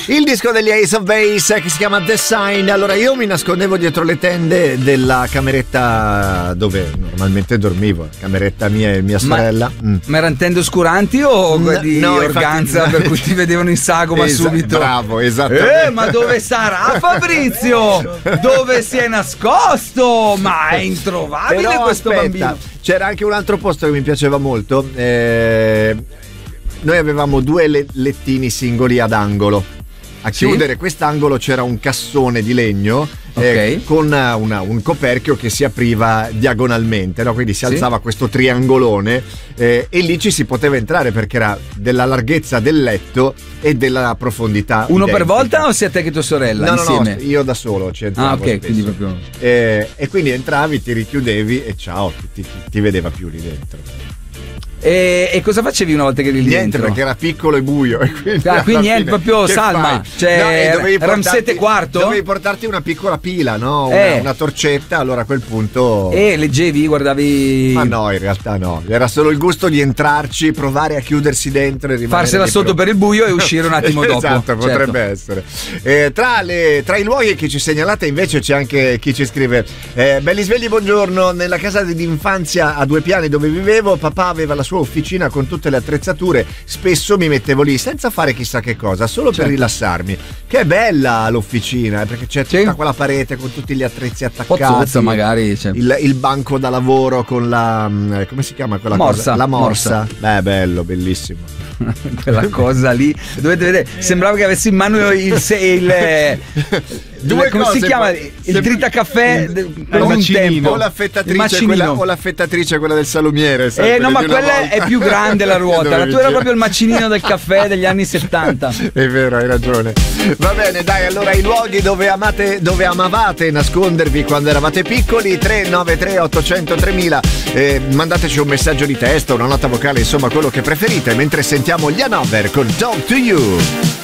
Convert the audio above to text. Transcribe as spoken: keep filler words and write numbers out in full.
Il disco degli Ace of Base che si chiama The Sign. Allora io mi nascondevo dietro le tende della cameretta dove normalmente dormivo, cameretta mia e mia sorella. Ma, mm. ma erano tende oscuranti o no, di no, organza infatti, per cui ti vedevano in sagoma Esa- subito? Bravo, esattamente. Eh, ma dove sarà Fabrizio? Dove si è nascosto? Ma è introvabile. Però questo aspetta, bambino. c'era anche un altro posto che mi piaceva molto. Eh, noi avevamo due le- lettini singoli ad angolo. A Sì? chiudere quest'angolo c'era un cassone di legno eh, Ok. con una- una- un coperchio che si apriva diagonalmente, no? Quindi si Sì. alzava questo triangolone eh, e lì ci si poteva entrare perché era della larghezza del letto e della profondità. Uno per identica. volta o sia te che tua sorella No, no, insieme? no, io da solo ci entravo. Ah, ok, spesso. quindi proprio. Eh, e quindi entravi, ti richiudevi e ciao, ti, ti- ti vedeva più lì dentro. E, e cosa facevi una volta che eri lì Niente, dentro? perché era piccolo e buio. E quindi, Ah, quindi alla niente, fine, proprio che salma. fai? Cioè, No, e dovevi Ramsete portarti- quarto? Dovevi portarti una piccola pila, no? Una, Eh. una torcetta, allora a quel punto. E leggevi, guardavi. Ma no, in realtà no. Era solo il gusto di entrarci, provare a chiudersi dentro e rimanere Farsela lì sotto per il buio e uscire un attimo dopo. Esatto, potrebbe Certo. essere. Eh, tra, le- tra i luoghi che ci segnalate invece c'è anche chi ci scrive eh, belli svegli, buongiorno. Nella casa di infanzia a due piani dove vivevo, papà aveva la sua officina con tutte le attrezzature. Spesso mi mettevo lì senza fare chissà che cosa, solo per Certo. rilassarmi. Che bella l'officina, eh, perché c'è Sì. tutta quella parete con tutti gli attrezzi Un po' attaccati. zozza magari. Cioè. Il, il banco da lavoro con la mm, come si chiama quella Morsa. cosa? La morsa. Morsa. Beh, bello, bellissimo. Quella cosa lì. Dovete vedere. Sembrava che avessi in mano il. se- il Due come cose, si chiama? ma- Il sem- tritacaffè il- de- il per un macinino. tempo. O Il l'affettatrice, macinino. quella, o l'affettatrice quella del salumiere. sai, Eh no, quelle ma di una quella volta. è più grande la ruota. La Dovevi tua era dire. proprio il macinino del caffè degli anni settanta. È vero, hai ragione. Va bene, dai, allora i luoghi dove amate, dove amavate nascondervi quando eravate piccoli, tre nove tre otto zero zero tremila. Eh, mandateci un messaggio di testo, una nota vocale, insomma quello che preferite, mentre sentiamo gli Hanover con Talk to You.